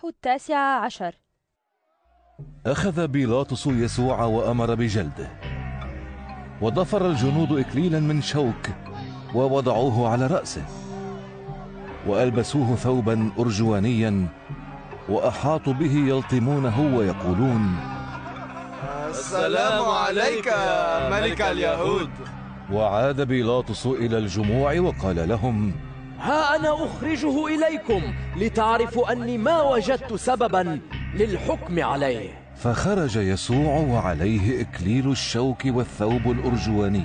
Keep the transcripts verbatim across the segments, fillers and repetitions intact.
الإصحاح التاسع عشر. أخذ بيلاطس يسوع وأمر بجلده، وضفر الجنود إكليلا من شوك ووضعوه على رأسه، وألبسوه ثوبا أرجوانيا، وأحاطوا به يلطمونه ويقولون: السلام عليك يا ملك اليهود. وعاد بيلاطس إلى الجموع وقال لهم: ها أنا أخرجه إليكم لتعرفوا أني ما وجدت سببا للحكم عليه. فخرج يسوع وعليه إكليل الشوك والثوب الأرجواني.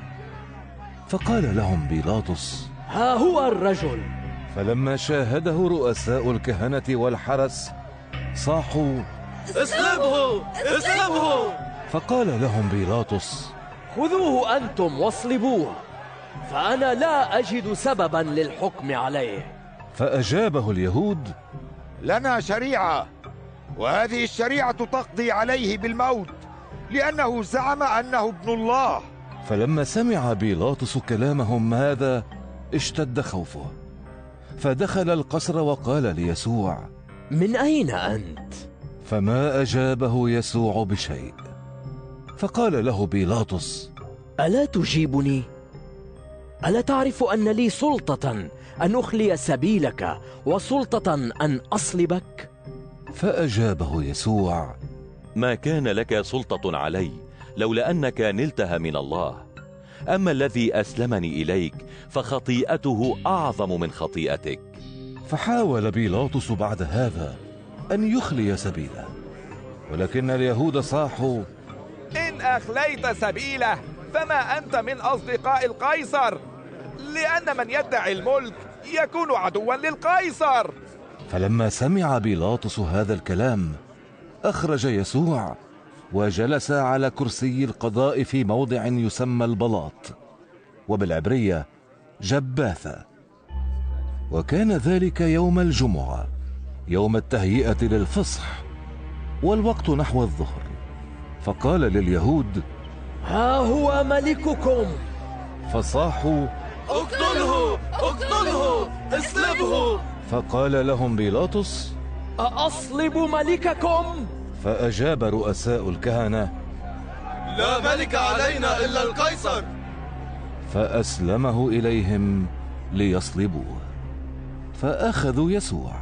فقال لهم بيلاطس: ها هو الرجل. فلما شاهده رؤساء الكهنة والحرس صاحوا: اصلبه اصلبه. فقال لهم بيلاطس: خذوه أنتم واصلبوه، فأنا لا أجد سببا للحكم عليه. فأجابه اليهود: لنا شريعة، وهذه الشريعة تقضي عليه بالموت، لأنه زعم أنه ابن الله. فلما سمع بيلاطس كلامهم هذا اشتد خوفه، فدخل القصر وقال ليسوع: من أين أنت؟ فما أجابه يسوع بشيء. فقال له بيلاطس: ألا تجيبني؟ ألا تعرف أن لي سلطة أن أخلي سبيلك وسلطة أن أصلبك؟ فأجابه يسوع: ما كان لك سلطة علي لولا أنك نلتها من الله. أما الذي أسلمني إليك فخطيئته أعظم من خطيئتك. فحاول بيلاطس بعد هذا أن يخلي سبيله، ولكن اليهود صاحوا: إن أخليت سبيله فما أنت من أصدقاء القيصر، لأن من يدعي الملك يكون عدوا للقيصر. فلما سمع بيلاطس هذا الكلام أخرج يسوع وجلس على كرسي القضاء في موضع يسمى البلاط، وبالعبرية جباثة. وكان ذلك يوم الجمعة، يوم التهيئة للفصح، والوقت نحو الظهر. فقال لليهود: ها هو ملككم. فصاحوا: اقتله اقتله اصلبه. فقال لهم بيلاطس: أأصلب ملككم؟ فأجاب رؤساء الكهنة: لا ملك علينا إلا القيصر. فأسلمه إليهم ليصلبوه. فأخذوا يسوع